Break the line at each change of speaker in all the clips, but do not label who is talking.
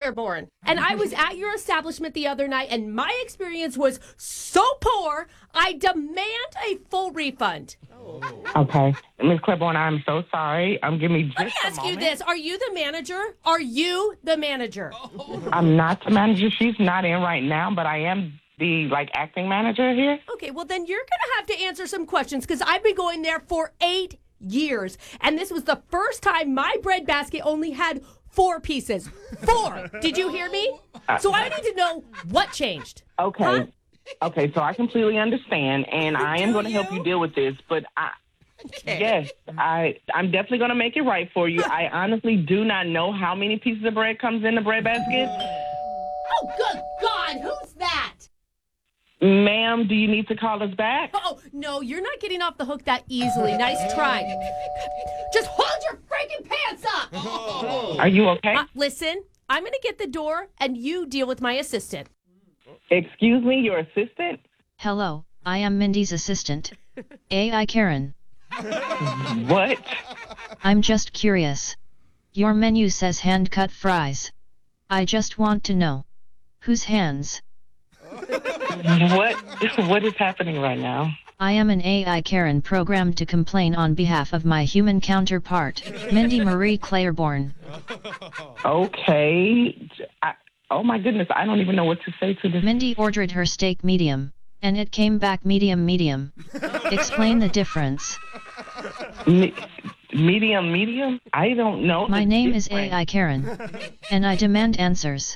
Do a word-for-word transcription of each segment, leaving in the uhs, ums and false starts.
Claiborne, and I was at your establishment the other night, and my experience was so poor, I demand a full refund.
Okay. Miz Claiborne, I'm so sorry. Um, give me just
Let me
a
ask you
moment.
this. Are you the manager? Are you the manager?
I'm not the manager. She's not in right now, but I am the, like, acting manager here.
Okay, well, then you're going to have to answer some questions because I've been going there for eight years, and this was the first time my bread basket only had four pieces. Four. Did you hear me? So I need to know what changed.
Okay.
Huh?
Okay, so I completely understand, and I am
Do
going to help
you?
you deal with this, but I...
Okay.
Yes, I, I'm definitely going to make it right for you. I honestly do not know how many pieces of bread comes in the bread basket.
Oh, good God. Who's that?
Ma'am, do you need to call us back?
Oh, no, you're not getting off the hook that easily. Nice try. Just hold your freaking pants up.
Are you okay?
Uh, listen, I'm going to get the door, and you deal with my assistant.
Excuse me, your assistant?
Hello, I am Mindy's assistant. A I Karen.
What?
I'm just curious. Your menu says hand-cut fries. I just want to know. Whose hands?
What? What is happening right now?
I am an A I Karen programmed to complain on behalf of my human counterpart, Mindy Marie Claiborne.
Okay. I, oh, my goodness. I don't even know what to say to this.
Mindy ordered her steak medium, and it came back medium medium. Explain the difference.
Me- medium, medium? I don't know.
My
the
name is
difference.
A I Karen, and I demand answers.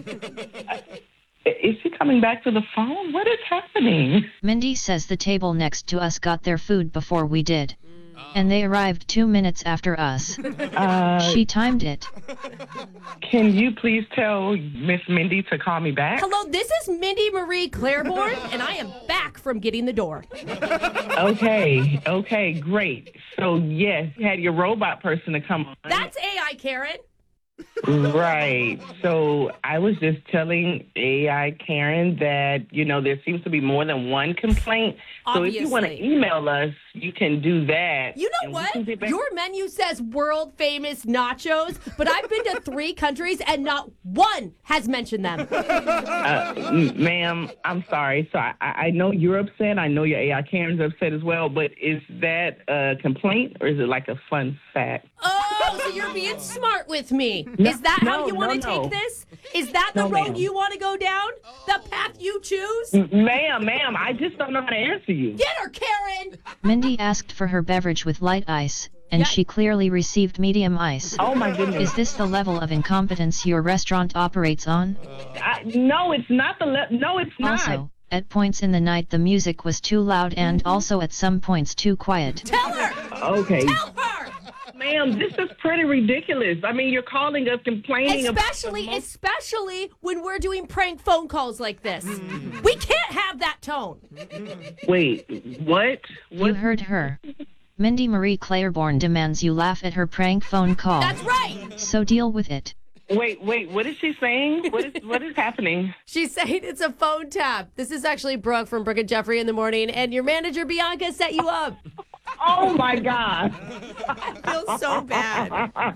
Is she coming back to the phone? What is happening?
Mindy says the table next to us got their food before we did. And they arrived two minutes after us.
Uh,
She timed it.
can you please tell Miss Mindy to call me back?
Hello, this is Mindy Marie Claiborne, and I am back from getting the door.
Okay, okay, great. So, yes, you had your robot person to come on.
That's A I, Karen.
Right. So I was just telling A I Karen that, you know, there seems to be more than one complaint. So if you want to
Obviously.
email us, you can do that.
You know
and we
what?
can get back-
Your menu says world famous nachos, but I've been to three countries and not one has mentioned them.
Uh, m- ma'am, I'm sorry. So I, I I know you're upset. I know your A I Karen's upset as well. But is that a complaint or is it like a fun fact?
Oh, so you're being smart with me.
No,
Is that how
no,
you want to
no, no.
take this? Is that the
No,
road
ma'am.
you want to go down? The path you choose?
M- Ma'am, ma'am, I just don't know how to answer you.
Get her, Karen!
Mindy asked for her beverage with light ice, and
Yeah.
she clearly received medium ice.
Oh, my goodness.
Is this the level of incompetence your restaurant operates on?
I, no, it's not the... Le- no, it's not.
Also, at points in the night the music was too loud and also at some points too quiet.
Tell her!
Okay.
Tell her!
Ma'am, this is pretty ridiculous. I mean, you're calling us complaining
Especially,
about...
especially when we're doing prank phone calls like this. We can't have that tone.
Wait, what?
You
What?
heard her. Mindy Marie Claiborne demands you laugh at her prank phone call.
That's right.
So deal with it.
Wait, wait, what is she saying? What is what is happening?
She's saying it's a phone tap. This is actually Brooke from Brooke and Jeffrey in the morning, and your manager Bianca set you up.
Oh, my God.
I feel so bad.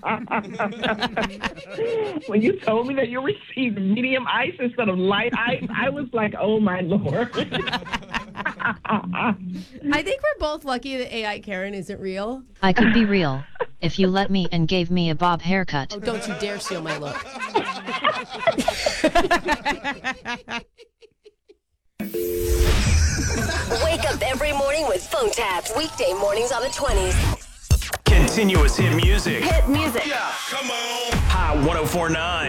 When you told me that you received medium ice instead of light ice, I was like, oh, my Lord.
I think we're both lucky that A I Karen isn't real.
I could be real, if you let me and gave me a bob haircut.
Oh, don't you dare steal my look.
Wake up every morning with phone taps. Weekday mornings on the twenties.
Continuous hit music.
Hit music.
Hot ten forty-nine.